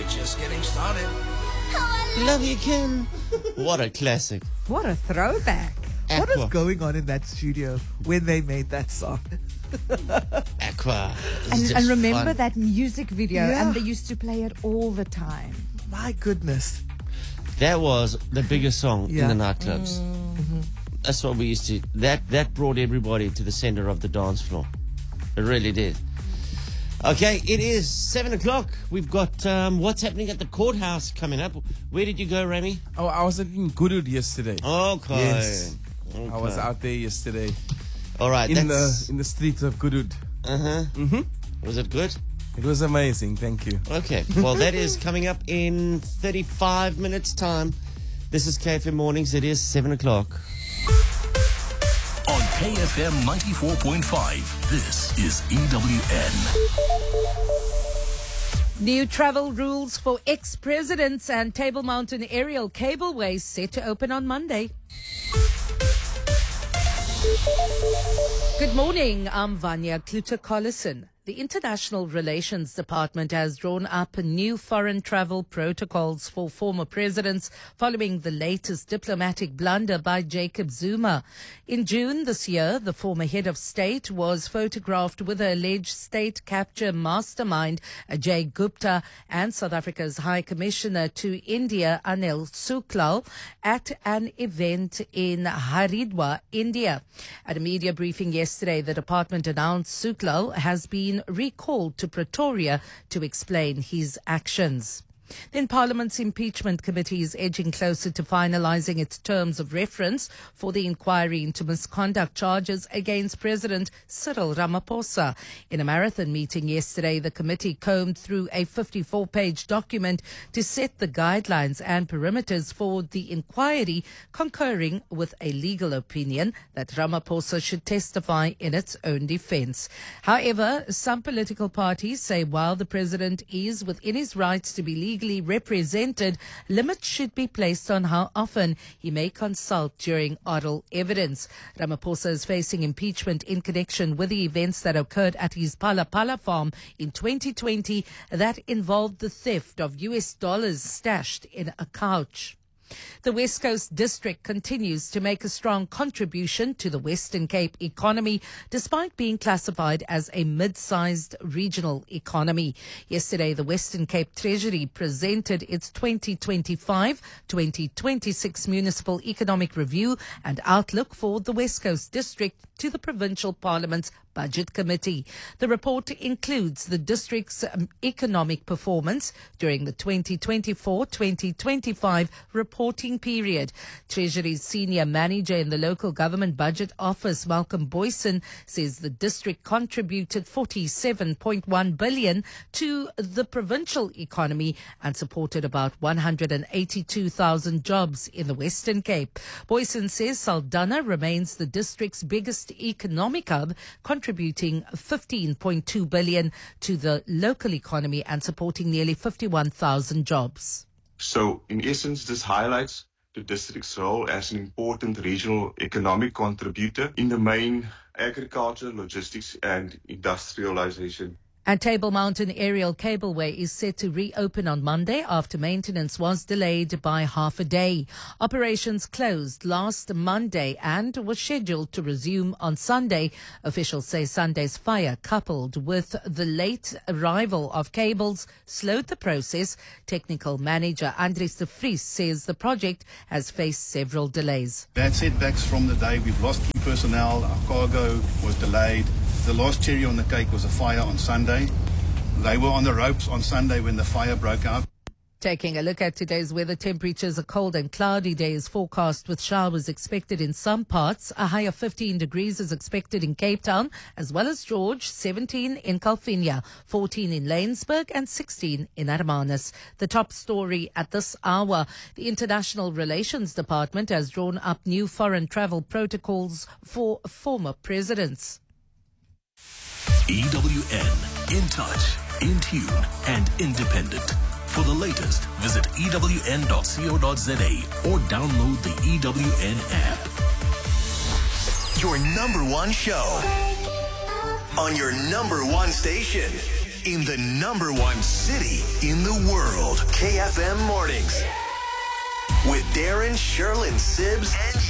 we're just getting started. Love you, Ken. What a classic. What a throwback. What is Aqua. going on in that studio when they made that song? Aqua. It's And just remember fun. that music video, Yeah. and they used to play it all the time. My goodness. That was the biggest song Yeah. in the nightclubs. That's what we used to. That brought everybody to the center of the dance floor. It really did. Okay, it is 7 o'clock. We've got what's happening at the courthouse coming up. Where did you go, Remy? Oh, I was in Gurud yesterday. Okay. Yes. Okay. I was out there yesterday All right. in that's, the streets of Gurud. Was it good? It was amazing. Thank you. Okay. Well, that is coming up in 35 minutes' time. This is KFM Mornings. It is 7 o'clock. On KFM 94.5, this is EWN. New travel rules for ex-presidents and Table Mountain aerial cableways set to open on Monday. Good morning, I'm Vanya Kluter-Collison. The International Relations Department has drawn up new foreign travel protocols for former presidents following the latest diplomatic blunder by Jacob Zuma. In June this year, the former head of state was photographed with the alleged state capture mastermind Ajay Gupta and South Africa's High Commissioner to India, Anil Suklal, at an event in Haridwar, India. At a media briefing yesterday, the department announced Suklal has been recalled to Pretoria to explain his actions. Then Parliament's impeachment committee is edging closer to finalising its terms of reference for the inquiry into misconduct charges against President Cyril Ramaphosa. In a marathon meeting yesterday, the committee combed through a 54-page document to set the guidelines and perimeters for the inquiry, concurring with a legal opinion that Ramaphosa should testify in its own defence. However, some political parties say while the president is within his rights to be legally represented, limits should be placed on how often he may consult during oral evidence. Ramaphosa is facing impeachment in connection with the events that occurred at his Pala Pala farm in 2020 that involved the theft of US dollars stashed in a couch. The West Coast District continues to make a strong contribution to the Western Cape economy, despite being classified as a mid-sized regional economy. Yesterday, the Western Cape Treasury presented its 2025-2026 Municipal Economic Review and Outlook for the West Coast District to the Provincial Parliament's Budget Committee. The report includes the district's economic performance during the 2024-2025 reporting period. Treasury's senior manager in the local government budget office, Malcolm Boyson, says the district contributed 47.1 billion to the provincial economy and supported about 182,000 jobs in the Western Cape. Boyson says Saldanha remains the district's biggest economic hub, contributing 15.2 billion to the local economy and supporting nearly 51,000 jobs. So, in essence, this highlights the district's role as an important regional economic contributor in the main agriculture, logistics, and industrialization. And Table Mountain Aerial Cableway is set to reopen on Monday after maintenance was delayed by half a day. Operations closed last Monday and was scheduled to resume on Sunday. Officials say Sunday's fire, coupled with the late arrival of cables, slowed the process. Technical manager Andries de Vries says the project has faced several delays. We had setbacks from the day. We've lost key personnel. Our cargo was delayed. The last cherry on the cake was a fire on Sunday. They were on the ropes on Sunday when the fire broke out. Taking a look at today's weather, temperatures, a cold and cloudy day is forecast with showers expected in some parts. A high of 15 degrees is expected in Cape Town, as well as George, 17 in Calvinia, 14 in Laingsburg and 16 in Hermanus. The top story at this hour, the International Relations Department has drawn up new foreign travel protocols for former presidents. EWN, in touch, in tune, and independent. For the latest, visit ewn.co.za or download the EWN app. Your number one show on your number one station. in the #1 city in the world. KFM Mornings. With Darren, Sherlyn, Sibbs, and